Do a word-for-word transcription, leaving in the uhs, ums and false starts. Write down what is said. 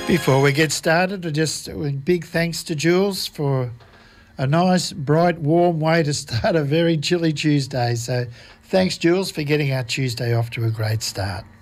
Before we get started, just a big thanks to Jules for a nice, bright, warm way to start a very chilly Tuesday. So thanks, Jules, for getting our Tuesday off to a great start.